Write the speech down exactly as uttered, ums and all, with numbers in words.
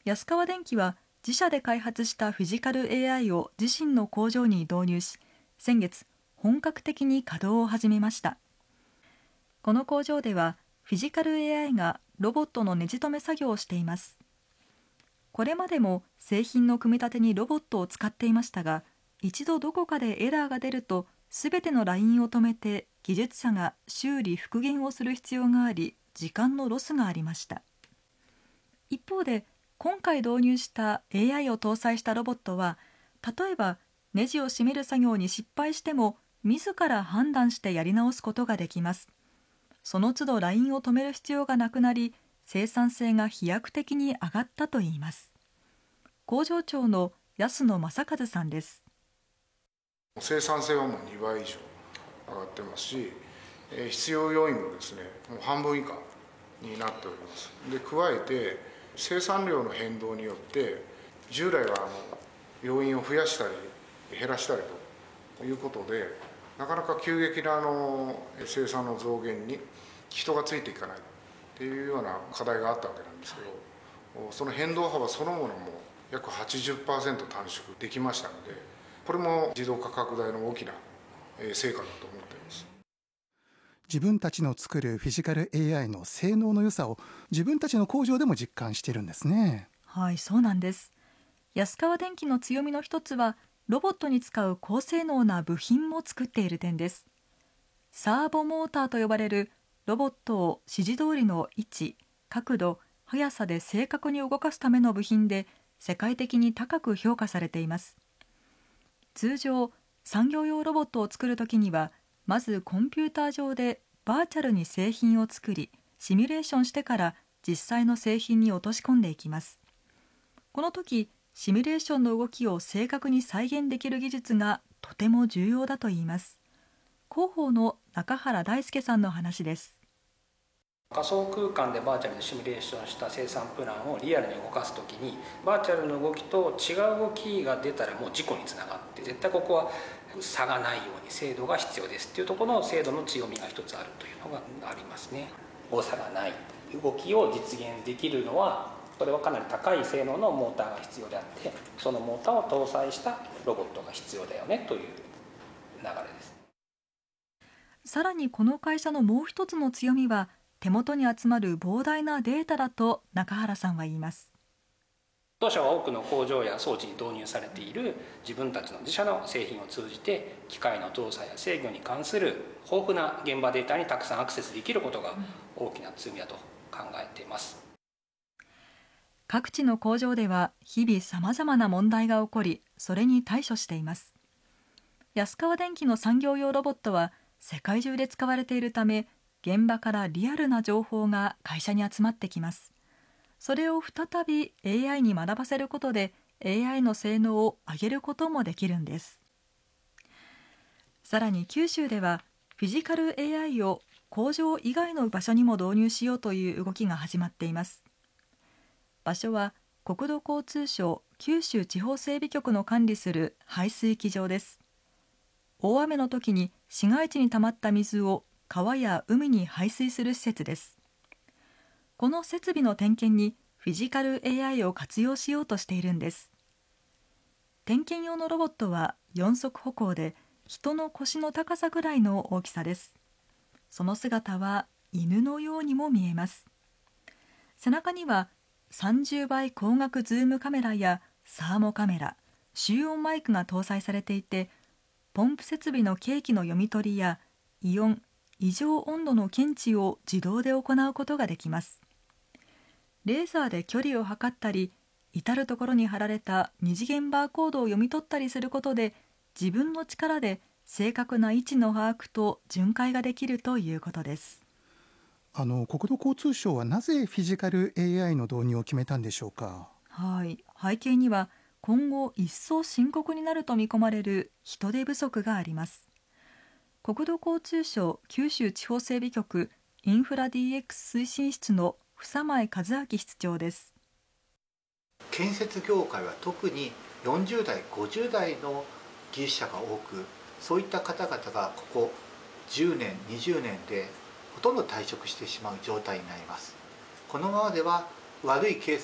安川電機は自社で開発したフィジカル エーアイ を自身の工場に導入し、先月本格的に稼働を始めました。この工場ではフィジカル エーアイ がロボットのネジ止め作業をしています。これまでも製品の組み立てにロボットを使っていましたが、一度どこかでエラーが出るとすべてのラインを止めて技術者が修理復元をする必要があり、時間のロスがありました。一方で今回導入した エーアイ を搭載したロボットは、例えばネジを締める作業に失敗しても自ら判断してやり直すことができます。その都度ラインを止める必要がなくなり、生産性が飛躍的に上がったといいます。工場長の安野正和さんです。 生産性はもうにばい以上上がってますし、えー、必要要員もですね、もう半分以下になっております。で、加えて生産量の変動によって従来はあの要員を増やしたり減らしたりということで、なかなか急激なあの生産の増減に人がついていかないっていうような課題があったわけなんですけど、その変動幅そのものも約 はちじゅっパーセント 短縮できましたので、これも自動化拡大の大きな成果だと思っています。 自分たちの作るフィジカル エーアイ の性能の良さを自分たちの工場でも実感しているんですね。 はい、そうなんです。安川電機の強みの一つは、ロボットに使う高性能な部品も作っている点です。サーボモーターと呼ばれるロボットを指示通りの位置、角度、速さで正確に動かすための部品で世界的に高く評価されています。通常、産業用ロボットを作るときには、まずコンピューター上でバーチャルに製品を作り、シミュレーションしてから実際の製品に落とし込んでいきます。この時、シミュレーションの動きを正確に再現できる技術がとても重要だといいます。広報の中原大輔さんの話です。 仮想空間でバーチャルでシミュレーションした生産プランをリアルに動かすときに、バーチャルの動きと違う動きが出たらもう事故につながって、絶対ここは差がないように精度が必要ですっていうところの精度の強みが一つあるというのがありますね。誤差がない動きを実現できるのは、それはかなり高い性能のモーターが必要であって、そのモーターを搭載したロボットが必要だよねという流れです。 さらにこの会社のもう一つの強みは、手元に集まる膨大なデータだと中原さんは言います。 当社は多くの工場や装置に導入されている自分たちの自社の製品を通じて、機械の動作や制御に関する豊富な現場データにたくさんアクセスできることが大きな強みだと考えています。 各地の工場では日々さまざまな問題が起こり、それに対処しています。安川電機の産業用ロボットは世界中で使われているため、現場からリアルな情報が会社に集まってきます。それを再び エーアイ に学ばせることで エーアイ の性能を上げることもできるんです。さらに九州ではフィジカル エーアイ を工場以外の場所にも導入しようという動きが始まっています。場所は国土交通省九州地方整備局の管理する排水機場です。大雨の時に市街地に溜まった水を川や海に排水する施設です。この設備の点検にフィジカル エーアイ を活用しようとしているんです。点検用のロボットはよん足歩行で、人の腰の高さぐらいの大きさです。その姿は犬のようにも見えます。背中にはさんじゅうばい光学ズームカメラやサーモカメラ、集音マイクが搭載されていて、ポンプ設備の計器の読み取りや異音、異常温度の検知を自動で行うことができます。レーザーで距離を測ったり、至るところに貼られた二次元バーコードを読み取ったりすることで、自分の力で正確な位置の把握と巡回ができるということです。 あの国土交通省はなぜフィジカル エーアイ の導入を決めたんでしょうか。 はい、背景には今後一層深刻になると見込まれる人手不足があります。国土交通省九州地方整備局インフラ ディーエックス 推進室の房前和明室長です。 建設業界は特によんじゅうだいごじゅうだいの技術者が多く、そういった方々がここじゅうねんにじゅうねんでほとんど退職してしまう状態になります。このままでは悪いケース